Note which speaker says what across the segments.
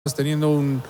Speaker 1: teniendo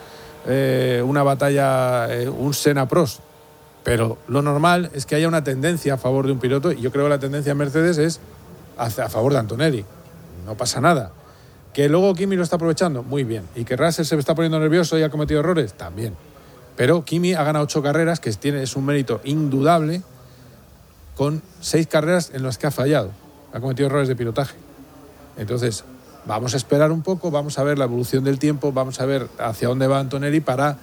Speaker 1: una batalla, un Senna-Prost, pero lo normal es que haya una tendencia a favor de un piloto, y yo creo que la tendencia en Mercedes es a favor de Antonelli. No pasa nada. Que luego Kimi lo está aprovechando, muy bien. Y que Russell se está poniendo nervioso y ha cometido errores, también. Pero Kimi ha ganado 8 carreras, que es un mérito indudable, con 6 carreras en las que ha fallado. Ha cometido errores de pilotaje. Entonces, vamos a esperar un poco, vamos a ver la evolución del tiempo, vamos a ver hacia dónde va Antonelli para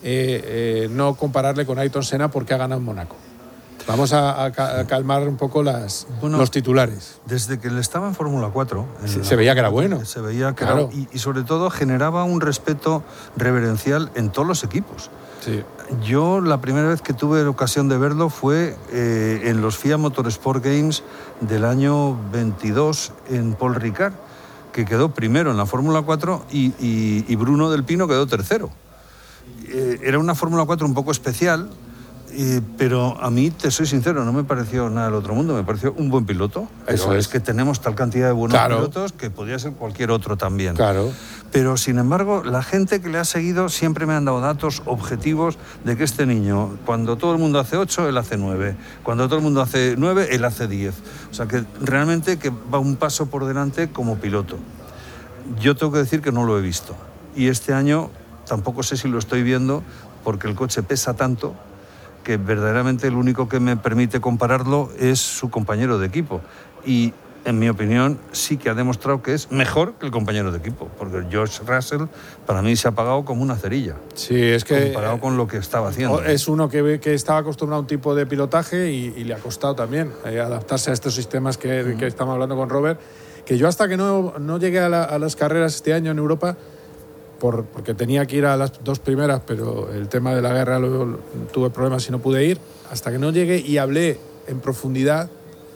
Speaker 1: no compararle con Ayrton Senna porque ha ganado en Mónaco. Vamos a calmar un poco los titulares.
Speaker 2: Desde que él estaba en Fórmula 4...
Speaker 1: Se veía que era bueno.
Speaker 2: Se veía que
Speaker 1: claro.
Speaker 2: Y sobre todo generaba un respeto reverencial en todos los equipos.
Speaker 1: Sí.
Speaker 2: Yo la primera vez que tuve ocasión de verlo fue en los FIA Motorsport Games del año 22 en Paul Ricard, que quedó primero en la Fórmula 4 y Bruno Del Pino quedó tercero. Era una Fórmula 4 un poco especial, pero a mí, te soy sincero, no me pareció nada del otro mundo, me pareció un buen piloto. Eso es que tenemos tal cantidad de buenos pilotos que podría ser cualquier otro también.
Speaker 1: Claro.
Speaker 2: Pero, sin embargo, la gente que le ha seguido siempre me han dado datos objetivos de que este niño, cuando todo el mundo hace 8, él hace 9. Cuando todo el mundo hace 9, él hace 10. O sea, que realmente que va un paso por delante como piloto. Yo tengo que decir que no lo he visto. Y este año tampoco sé si lo estoy viendo porque el coche pesa tanto que verdaderamente el único que me permite compararlo es su compañero de equipo. Y, en mi opinión, sí que ha demostrado que es mejor que el compañero de equipo, porque George Russell para mí se ha apagado como una cerilla.
Speaker 1: Sí, es que
Speaker 2: comparado con lo que estaba haciendo.
Speaker 1: Es uno que estaba acostumbrado a un tipo de pilotaje y le ha costado también adaptarse a estos sistemas que estamos hablando con Robert, que yo hasta que no llegué a las carreras este año en Europa, porque tenía que ir a las 2 primeras, pero el tema de la guerra tuve problemas y no pude ir, hasta que no llegué y hablé en profundidad.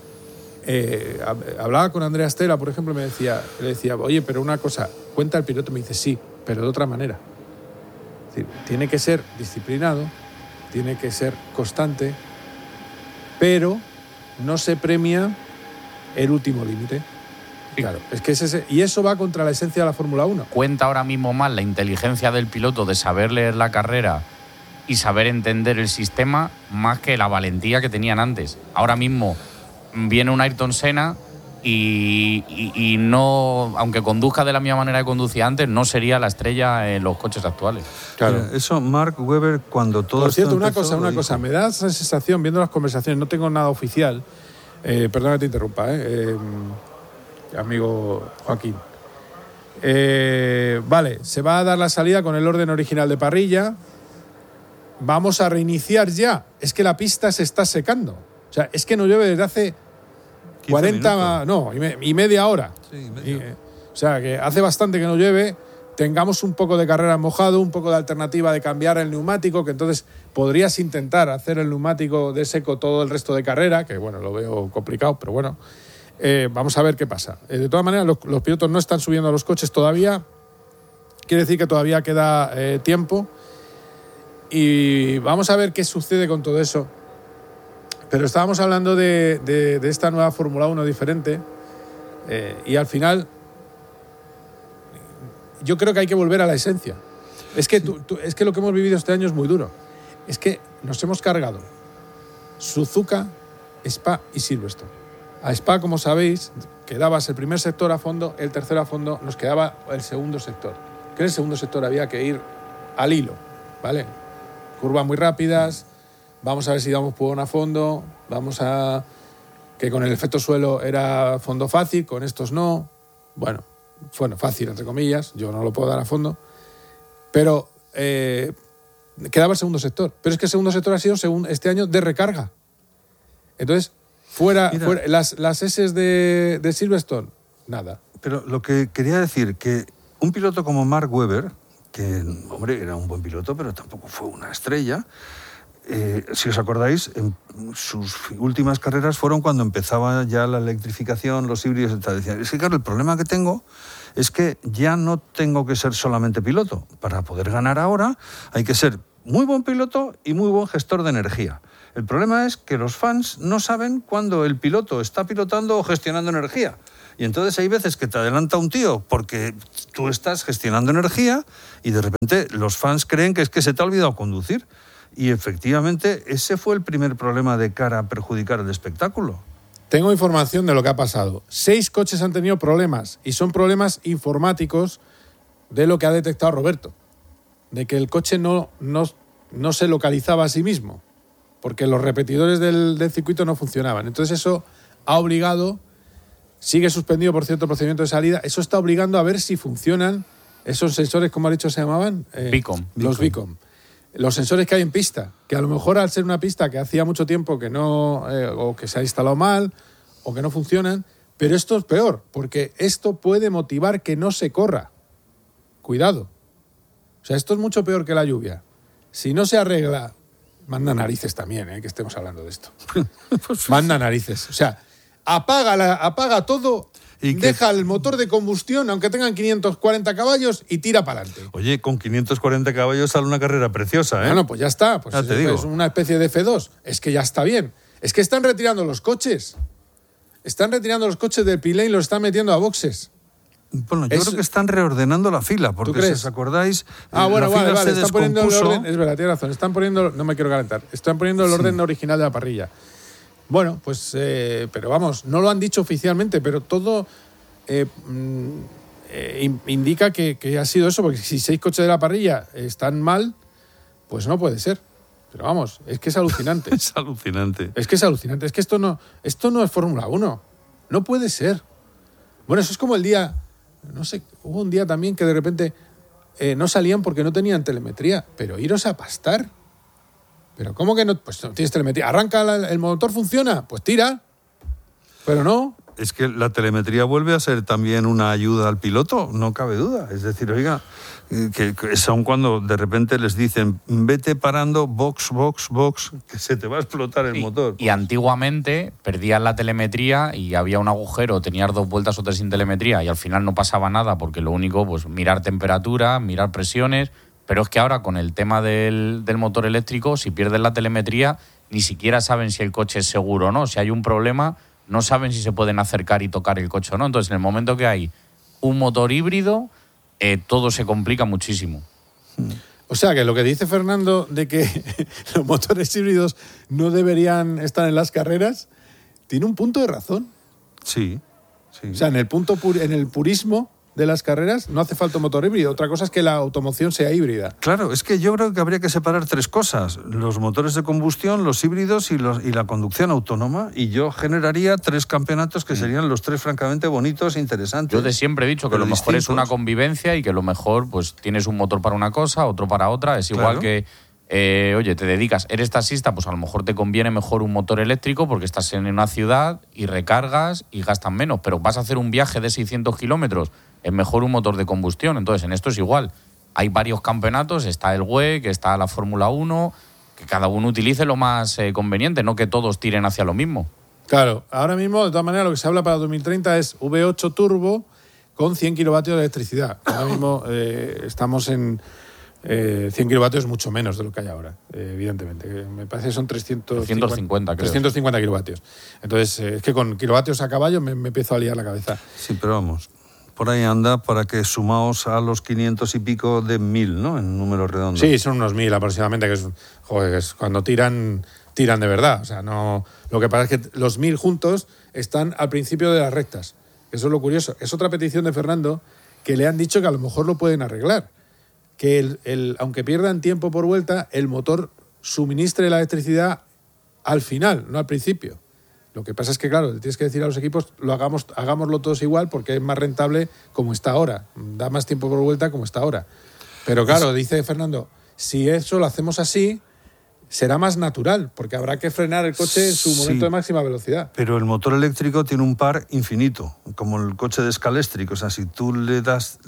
Speaker 1: Hablaba con Andrea Stella, por ejemplo, le decía, oye, pero una cosa, cuenta el piloto, me dice, sí, pero de otra manera. Es decir, tiene que ser disciplinado, tiene que ser constante, pero no se premia el último límite. Claro, es que y eso va contra la esencia de la Fórmula 1.
Speaker 3: Cuenta ahora mismo más la inteligencia del piloto de saber leer la carrera y saber entender el sistema más que la valentía que tenían antes. Ahora mismo viene un Ayrton Senna y no, aunque conduzca de la misma manera que conducía antes, no sería la estrella en los coches actuales.
Speaker 2: Claro. Eso Mark Webber, cuando todo
Speaker 1: Por cierto,
Speaker 2: esto
Speaker 1: una cosa, me da esa sensación viendo las conversaciones, no tengo nada oficial, perdona que te interrumpa, amigo Joaquín. Vale, se va a dar la salida con el orden original de parrilla. Vamos a reiniciar ya. Es que la pista se está secando. O sea, es que no llueve desde hace 40, no, y media hora.
Speaker 2: Sí, media.
Speaker 1: O sea, que hace bastante que no llueve. Tengamos un poco de carrera mojado, un poco de alternativa de cambiar el neumático, que entonces podrías intentar hacer el neumático de seco todo el resto de carrera, que bueno, lo veo complicado, pero bueno. Vamos a ver qué pasa. De todas maneras, los pilotos no están subiendo a los coches todavía. Quiere decir que todavía queda tiempo. Y vamos a ver qué sucede con todo eso. Pero estábamos hablando de esta nueva Fórmula 1 diferente. Y al final, yo creo que hay que volver a la esencia. Es que, es que lo que hemos vivido este año es muy duro. Es que nos hemos cargado Suzuka, Spa y Silverstone. A Spa, como sabéis, quedabas el primer sector a fondo, el tercero a fondo, nos quedaba el segundo sector. Que en el segundo sector había que ir al hilo, ¿vale? Curvas muy rápidas, vamos a ver si damos pugón a fondo, que con el efecto suelo era fondo fácil, con estos no. Bueno, fácil, entre comillas, yo no lo puedo dar a fondo. Pero quedaba el segundo sector. Pero es que el segundo sector ha sido este año de recarga. Entonces, fuera las S de Silverstone, nada.
Speaker 2: Pero lo que quería decir, que un piloto como Mark Webber, que, hombre, era un buen piloto, pero tampoco fue una estrella, si os acordáis, en sus últimas carreras fueron cuando empezaba ya la electrificación, los híbridos, etc. Decían, es que claro, el problema que tengo es que ya no tengo que ser solamente piloto. Para poder ganar ahora hay que ser muy buen piloto y muy buen gestor de energía. El problema es que los fans no saben cuándo el piloto está pilotando o gestionando energía. Y entonces hay veces que te adelanta un tío porque tú estás gestionando energía y de repente los fans creen que es que se te ha olvidado conducir. Y efectivamente ese fue el primer problema de cara a perjudicar el espectáculo.
Speaker 1: Tengo información de lo que ha pasado. 6 coches han tenido problemas y son problemas informáticos de lo que ha detectado Roberto. De que el coche no se localizaba a sí mismo porque los repetidores del circuito no funcionaban. Entonces eso ha obligado, sigue suspendido por cierto procedimiento de salida, eso está obligando a ver si funcionan esos sensores, ¿cómo ha dicho se llamaban?
Speaker 3: Beacon.
Speaker 1: Los Beacon. Los sensores que hay en pista, que a lo mejor al ser una pista que hacía mucho tiempo que no, o que se ha instalado mal, o que no funcionan, pero esto es peor, porque esto puede motivar que no se corra. Cuidado. O sea, esto es mucho peor que la lluvia. Si no se arregla, manda narices también, que estemos hablando de esto. Manda narices. O sea, apaga todo, y deja el motor de combustión, aunque tengan 540 caballos, y tira para adelante.
Speaker 2: Oye, con 540 caballos sale una carrera preciosa, ¿eh?
Speaker 1: Bueno, pues ya está. Pues
Speaker 2: ya te digo.
Speaker 1: Es una especie de F2. Es que ya está bien. Es que están retirando los coches. Están retirando los coches del pit lane y los están metiendo a boxes.
Speaker 2: Bueno, yo creo que están reordenando la fila, porque si os acordáis,
Speaker 1: bueno,
Speaker 2: la fila
Speaker 1: vale,
Speaker 2: se
Speaker 1: están poniendo el
Speaker 2: descompuso.
Speaker 1: orden, es verdad, tiene razón, están poniendo, no me quiero calentar, están poniendo el orden original de la parrilla. Bueno, pues, pero vamos, no lo han dicho oficialmente, pero todo indica que ha sido eso, porque si 6 coches de la parrilla están mal, pues no puede ser. Pero vamos, es que es alucinante.
Speaker 2: Es alucinante.
Speaker 1: Es que es alucinante, es que esto no es Fórmula 1, no puede ser. Bueno, eso es como el día, no sé, hubo un día también que de repente no salían porque no tenían telemetría, pero iros a pastar. ¿Pero cómo que no? Pues no tienes telemetría. ¿Arranca el motor? ¿Funciona? Pues tira. Pero no.
Speaker 2: Es que la telemetría vuelve a ser también una ayuda al piloto, no cabe duda. Es decir, oiga, que es aun cuando de repente les dicen vete parando, box, que se te va a explotar el motor.
Speaker 3: Y antiguamente perdías la telemetría y había un agujero, tenías 2 vueltas o 3 sin telemetría y al final no pasaba nada porque lo único, pues mirar temperatura, mirar presiones. Pero es que ahora con el tema del motor eléctrico, si pierdes la telemetría, ni siquiera saben si el coche es seguro o no. Si hay un problema, no saben si se pueden acercar y tocar el coche o no. Entonces, en el momento que hay un motor híbrido, todo se complica muchísimo.
Speaker 1: O sea, que lo que dice Fernando de que los motores híbridos no deberían estar en las carreras, tiene un punto de razón.
Speaker 2: Sí.
Speaker 1: O sea, en el purismo de las carreras no hace falta un motor híbrido. Otra cosa es que la automoción sea híbrida.
Speaker 2: Claro, es que yo creo que habría que separar 3 cosas. Los motores de combustión, los híbridos y la conducción autónoma. Y yo generaría 3 campeonatos que serían los 3 francamente bonitos e interesantes.
Speaker 3: Yo de siempre he dicho que lo mejor es una convivencia y que lo mejor pues tienes un motor para una cosa, otro para otra. Es igual que, oye, te dedicas, eres taxista, pues a lo mejor te conviene mejor un motor eléctrico porque estás en una ciudad y recargas y gastas menos. Pero vas a hacer un viaje de 600 kilómetros, es mejor un motor de combustión. Entonces, en esto es igual. Hay varios campeonatos, está el WEC, está la Fórmula 1, que cada uno utilice lo más conveniente, no que todos tiren hacia lo mismo.
Speaker 1: Claro, ahora mismo, de todas maneras, lo que se habla para 2030 es V8 turbo con 100 kilovatios de electricidad. Ahora mismo estamos en 100 kilovatios, mucho menos de lo que hay ahora, evidentemente. Me parece que son 350, creo. 350 kilovatios. Entonces, es que con kilovatios a caballo me empiezo a liar la cabeza.
Speaker 2: Sí, pero vamos, por ahí anda para que sumaos a los 500 y pico de 1000, ¿no? En números redondos.
Speaker 1: Sí, son unos 1000 aproximadamente, que es cuando tiran de verdad. O sea, no. Lo que pasa es que los 1000 juntos están al principio de las rectas. Eso es lo curioso. Es otra petición de Fernando que le han dicho que a lo mejor lo pueden arreglar. Que aunque pierdan tiempo por vuelta, el motor suministre la electricidad al final, no al principio. Lo que pasa es que, claro, tienes que decir a los equipos, hagámoslo todos igual porque es más rentable como está ahora. Da más tiempo por vuelta como está ahora. Pero claro, dice Fernando, si eso lo hacemos así, será más natural, porque habrá que frenar el coche en su momento de máxima velocidad.
Speaker 2: Pero el motor eléctrico tiene un par infinito, como el coche de Scalextric. O sea, si tú le das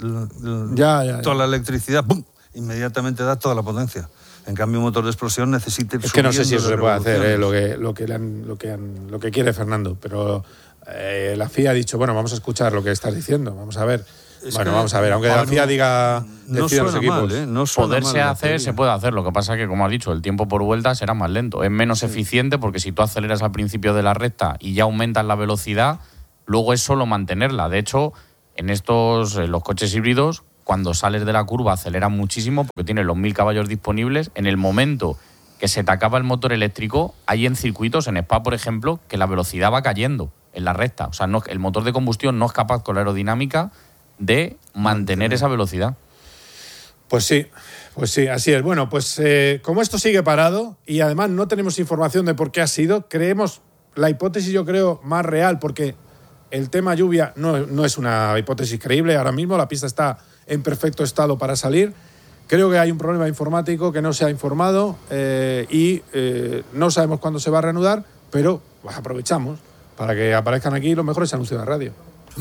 Speaker 2: toda la electricidad, ¡pum!, inmediatamente da toda la potencia. En cambio, un motor de explosión necesita ir
Speaker 1: Es que no sé si eso se puede hacer,
Speaker 2: revoluciones.
Speaker 1: lo que quiere Fernando, pero la FIA ha dicho, bueno, vamos a escuchar lo que estás diciendo, vamos a ver. Vamos a ver, aunque la FIA diga
Speaker 2: no
Speaker 1: decidan los equipos.
Speaker 2: Mal, no suena
Speaker 3: Poderse
Speaker 2: mal
Speaker 3: hacer, se puede hacer. Lo que pasa es que, como has dicho, el tiempo por vuelta será más lento. Es menos eficiente porque si tú aceleras al principio de la recta y ya aumentas la velocidad, luego es solo mantenerla. De hecho, en los coches híbridos, cuando sales de la curva aceleran muchísimo porque tienes los 1000 caballos disponibles. En el momento que se te acaba el motor eléctrico, hay en circuitos, en Spa, por ejemplo, que la velocidad va cayendo en la recta. O sea, el motor de combustión no es capaz con la aerodinámica de mantener esa velocidad.
Speaker 1: Pues sí, así es. Bueno, pues como esto sigue parado y además no tenemos información de por qué ha sido, creemos la hipótesis, yo creo, más real, porque el tema lluvia no es una hipótesis creíble. Ahora mismo la pista está en perfecto estado para salir. Creo que hay un problema informático que no se ha informado y no sabemos cuándo se va a reanudar, pero aprovechamos para que aparezcan aquí los mejores anuncios de radio.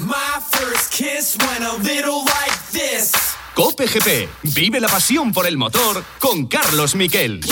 Speaker 4: COPE GP. Vive la pasión por el motor con Carlos Miquel.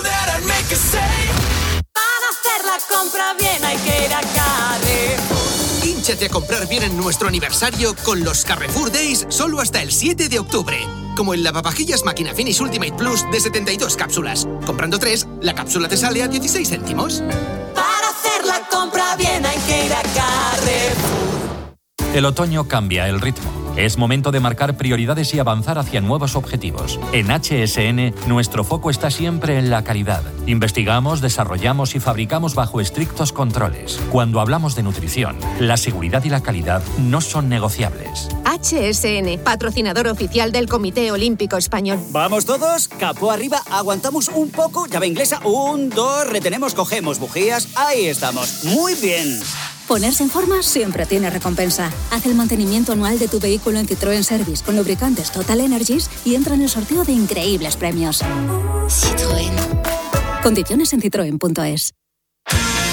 Speaker 5: Para hacer la compra bien hay que ir a Carrefour.
Speaker 6: Hínchate a comprar bien en nuestro aniversario con los Carrefour Days solo hasta el 7 de octubre. Como el lavavajillas Máquina Finish Ultimate Plus de 72 cápsulas. Comprando 3, la cápsula te sale a 16 céntimos.
Speaker 5: Para hacer la compra bien hay que ir a Carrefour.
Speaker 7: El otoño cambia el ritmo. Es momento de marcar prioridades y avanzar hacia nuevos objetivos. En HSN, nuestro foco está siempre en la calidad. Investigamos, desarrollamos y fabricamos bajo estrictos controles. Cuando hablamos de nutrición, la seguridad y la calidad no son negociables.
Speaker 8: HSN, patrocinador oficial del Comité Olímpico Español.
Speaker 9: ¿Vamos todos? Capó arriba, aguantamos un poco, llave inglesa, 1, 2, retenemos, cogemos bujías, ahí estamos. Muy bien.
Speaker 10: Ponerse en forma siempre tiene recompensa. Haz el mantenimiento anual de tu vehículo en Citroën Service con lubricantes Total Energies y entra en el sorteo de increíbles premios. Citroën. Condiciones en citroen.es.